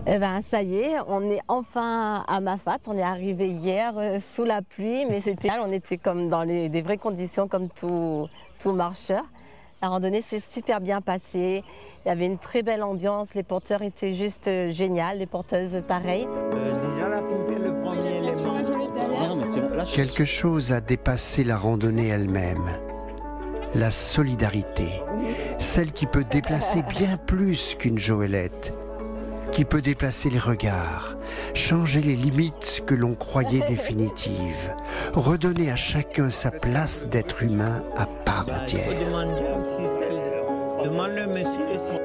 Eh ben, ça y est, on est enfin à Mafate. On est arrivé hier sous la pluie, mais on était comme dans des vraies conditions, comme tout marcheur. La randonnée s'est super bien passée. Il y avait une très belle ambiance. Les porteurs étaient juste géniales, les porteuses pareil. Déjà la fille, le premier élément. Non, mais c'est bon. Là, Quelque chose a dépassé la randonnée elle-même. La solidarité. Celle qui peut déplacer bien plus qu'une Joëlette. Qui peut déplacer les regards, changer les limites que l'on croyait définitives, redonner à chacun sa place d'être humain à part entière. Demande le monsieur si